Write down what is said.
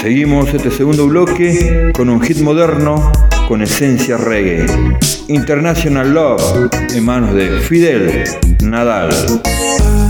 Seguimos este segundo bloque con un hit moderno con esencia reggae. International Love en manos de Fidel Nadal.